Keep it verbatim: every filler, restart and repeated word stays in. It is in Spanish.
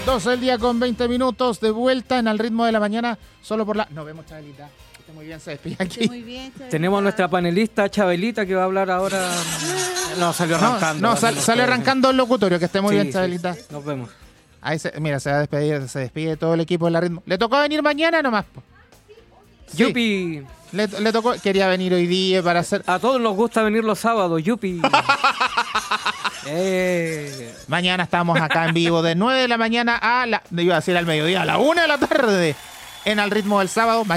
doce del día con veinte minutos, de vuelta en Al Ritmo de la Mañana, solo por la... Nos vemos, Chabelita. Esté muy bien, se despide aquí. Muy bien, tenemos a nuestra panelista Chabelita que va a hablar ahora. No, salió arrancando. No, no sal, sale arrancando el locutorio, que esté muy sí, bien, Chabelita. Sí, sí. Nos vemos. Ahí se, mira, se va a despedir, se despide todo el equipo de La Ritmo. Le tocó venir mañana nomás. Po. Sí. Yupi. Le, le tocó, quería venir hoy día para hacer... A todos nos gusta venir los sábados, Yupi. eh. Mañana estamos acá en vivo de nueve de la mañana a la... Iba a decir al mediodía, a la una de la tarde en Al Ritmo del Sábado.